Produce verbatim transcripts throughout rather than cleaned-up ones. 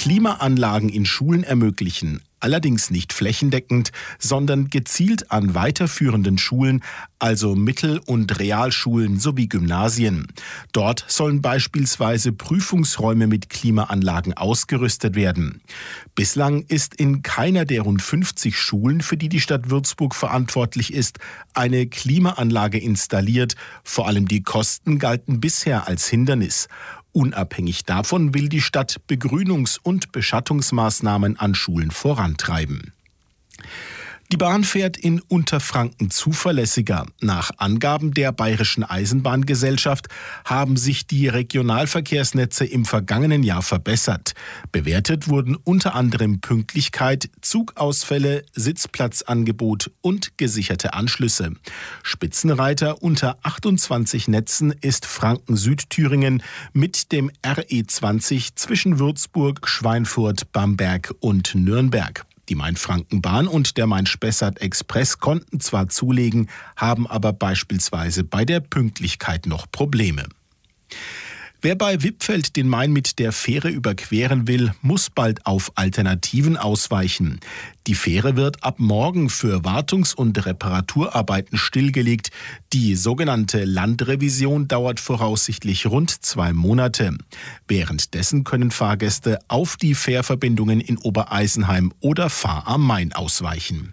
Klimaanlagen in Schulen ermöglichen. Allerdings nicht flächendeckend, sondern gezielt an weiterführenden Schulen, also Mittel- und Realschulen sowie Gymnasien. Dort sollen beispielsweise Prüfungsräume mit Klimaanlagen ausgerüstet werden. Bislang ist in keiner der rund fünfzig Schulen, für die die Stadt Würzburg verantwortlich ist, eine Klimaanlage installiert. Vor allem die Kosten galten bisher als Hindernis. Unabhängig davon will die Stadt Begrünungs- und Beschattungsmaßnahmen an Schulen vorantreiben. Die Bahn fährt in Unterfranken zuverlässiger. Nach Angaben der Bayerischen Eisenbahngesellschaft haben sich die Regionalverkehrsnetze im vergangenen Jahr verbessert. Bewertet wurden unter anderem Pünktlichkeit, Zugausfälle, Sitzplatzangebot und gesicherte Anschlüsse. Spitzenreiter unter achtundzwanzig Netzen ist Franken-Südthüringen mit dem R E zwanzig zwischen Würzburg, Schweinfurt, Bamberg und Nürnberg. Die Main-Franken-Bahn und der Main-Spessart-Express konnten zwar zulegen, haben aber beispielsweise bei der Pünktlichkeit noch Probleme. Wer bei Wippfeld den Main mit der Fähre überqueren will, muss bald auf Alternativen ausweichen. Die Fähre wird ab morgen für Wartungs- und Reparaturarbeiten stillgelegt. Die sogenannte Landrevision dauert voraussichtlich rund zwei Monate. Währenddessen können Fahrgäste auf die Fährverbindungen in Obereisenheim oder Fahr am Main ausweichen.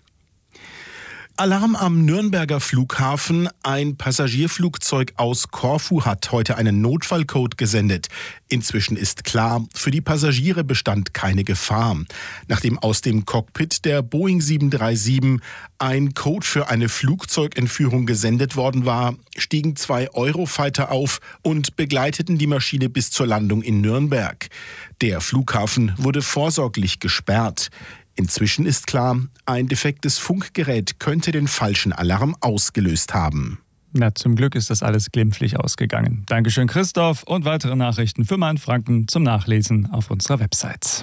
Alarm am Nürnberger Flughafen. Ein Passagierflugzeug aus Korfu hat heute einen Notfallcode gesendet. Inzwischen ist klar, für die Passagiere bestand keine Gefahr. Nachdem aus dem Cockpit der Boeing sieben drei sieben ein Code für eine Flugzeugentführung gesendet worden war, stiegen zwei Eurofighter auf und begleiteten die Maschine bis zur Landung in Nürnberg. Der Flughafen wurde vorsorglich gesperrt. Inzwischen ist klar, ein defektes Funkgerät könnte den falschen Alarm ausgelöst haben. Na, zum Glück ist das alles glimpflich ausgegangen. Dankeschön, Christoph, und weitere Nachrichten für Main-Franken zum Nachlesen auf unserer Website.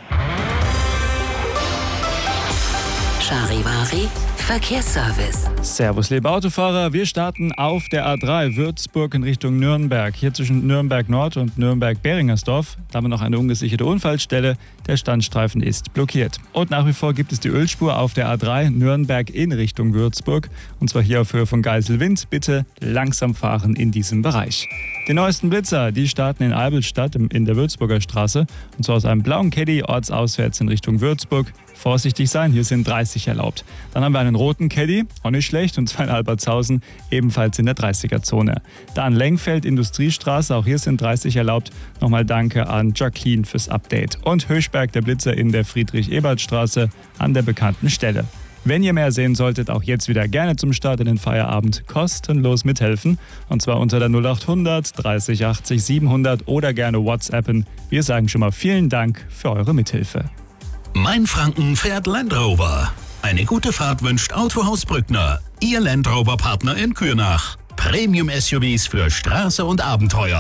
Charivari Verkehrsservice. Servus, liebe Autofahrer. Wir starten auf der A drei Würzburg in Richtung Nürnberg. Hier zwischen Nürnberg Nord und Nürnberg-Beringersdorf. Da haben wir noch eine ungesicherte Unfallstelle. Der Standstreifen ist blockiert. Und nach wie vor gibt es die Ölspur auf der A drei Nürnberg in Richtung Würzburg. Und zwar hier auf Höhe von Geiselwind. Bitte langsam fahren in diesem Bereich. Die neuesten Blitzer, die starten in Albelstadt in der Würzburger Straße. Und zwar aus einem blauen Caddy ortsauswärts in Richtung Würzburg. Vorsichtig sein, hier sind dreißig erlaubt. Dann haben wir einen roten Caddy, auch nicht schlecht, und zwar in Albertshausen, ebenfalls in der dreißiger-Zone. Dann Lengfeld, Industriestraße, auch hier sind dreißig erlaubt. Nochmal danke an Jacqueline fürs Update. Und Höchberg, der Blitzer in der Friedrich-Ebert-Straße an der bekannten Stelle. Wenn ihr mehr sehen solltet, auch jetzt wieder gerne zum Start in den Feierabend kostenlos mithelfen. Und zwar unter der null achthundert dreißig achtzig siebenhundert oder gerne WhatsAppen. Wir sagen schon mal vielen Dank für eure Mithilfe. Main-Franken fährt Land Rover. Eine gute Fahrt wünscht Autohaus Brückner. Ihr Land Rover-Partner in Kürnach. Premium-S U Vs für Straße und Abenteuer.